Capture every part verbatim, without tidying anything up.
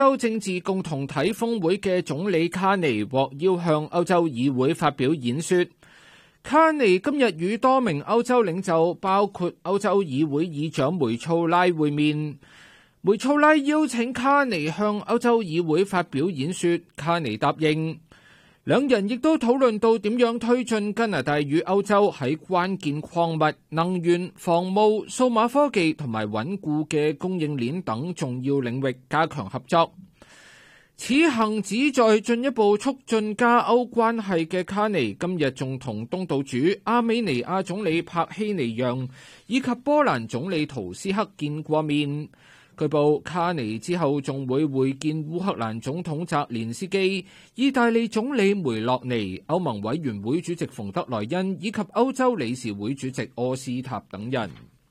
歐政治共同體峰會嘅總理卡尼獲邀向歐洲議會發表演說。卡尼今日與多名歐洲領袖，包括歐洲議會議長梅措拉會面。梅措拉邀請卡尼向歐洲議會發表演說，卡尼答應。兩人亦都討論到點樣推進加拿大與歐洲喺關鍵礦物、能源、防務、數碼科技同埋穩固嘅供應鏈等重要領域加強合作。此行旨在進一步促進加歐關係嘅卡尼，今日仲同東道主阿美尼亞總理帕希尼揚以及波蘭總理圖斯克見過面。據報卡尼之後仲會會見烏克蘭總統澤連斯基、意大利總理梅洛尼、歐盟委員會主席馮德萊恩以及歐洲理事會主席柯斯塔等人。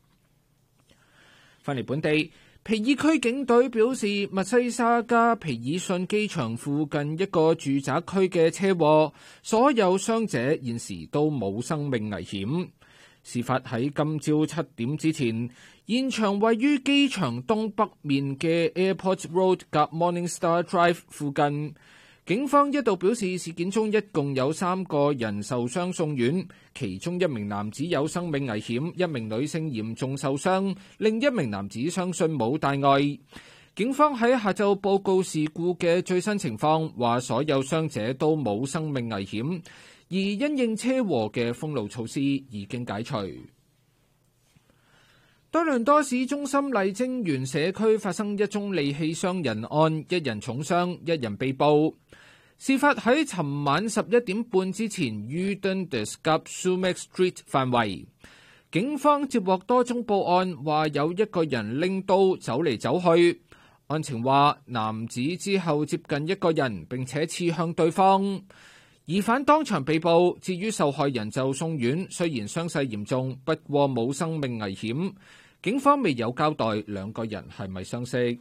翻嚟本地，皮爾區警隊表示，密西沙加皮爾遜機場附近一個住宅區嘅車禍，所有傷者現時都冇生命危險。事發喺今朝七點之前，現場位於機場東北面嘅 Airport Road 及 Morningstar Drive 附近。警方一度表示，事件中一共有三個人受傷送院，其中一名男子有生命危險，一名女性嚴重受傷，另一名男子相信冇大礙。警方喺下晝報告事故嘅最新情況，話所有傷者都冇生命危險，而因應車禍嘅封路措施已經解除。多倫多市中心麗晶園社區發生一宗利器傷人案，一人重傷，一人被捕。事發喺尋晚十一點半之前，於 Dundas 及 Sumac Street 範圍。警方接獲多宗報案，話有一個人拎刀走嚟走去。案情話，男子之後接近一個人，並且刺向對方。疑犯當場被捕，至於受害人就送院，雖然傷勢嚴重，不過冇生命危險。警方未有交代兩個人係咪相識。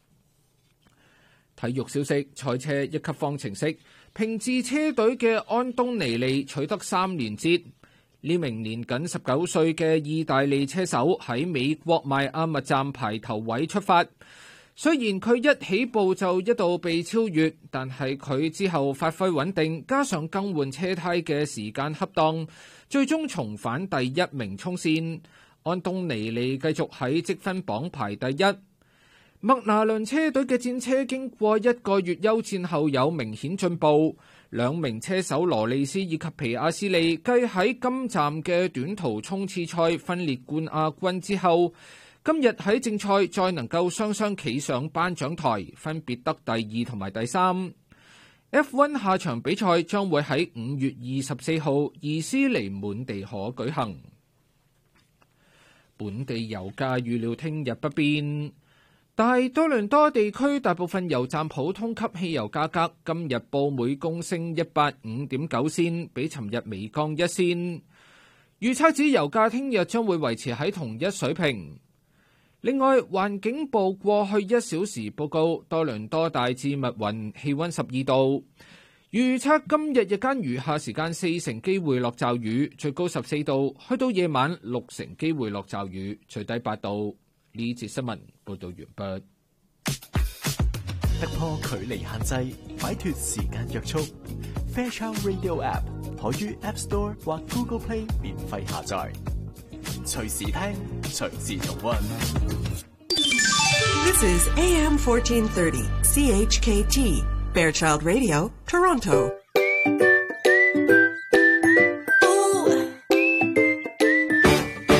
體育消息，賽車一級方程式，平治車隊嘅安東尼利取得三連捷。呢名年僅十九歲嘅意大利車手喺美國邁阿密站排頭位出發。雖然佢一起步就一度被超越，但係佢之後發揮穩定，加上更換車胎嘅時間恰當，最終重返第一名衝線。安東尼利繼續喺積分榜排第一。麥拿倫車隊嘅戰車經過一個月休戰後有明顯進步，兩名車手羅利斯以及皮亞斯利繼喺今站嘅短途衝刺賽分列冠亞軍之後，今日喺正賽再能夠雙雙企上頒獎台，分別得第二同埋第三。F 一 下場比賽將會喺五月二十四號伊斯尼滿地可舉行。本地油價預料聽日不變。大多倫多地區大部分油站普通級汽油價格今日報每公升一百五點九仙，比尋日微降一仙。預測指油價聽日將會維持喺同一水平。另外，環境部過去一小時報告，多倫多大致密雲，氣溫十二度。預測今日日間餘下時間四成機會落驟雨，最高十四度，去到夜晚六成機會落驟雨，最低八度。呢節新聞報道完畢。 突破距離限制，擺脫時間約束。Fairchild Radio App 可於 App Store 或 Google Play 免費下載，隨時聽，隨時重溫。 This is A M fourteen thirty C H K T Fairchild Radio, Toronto.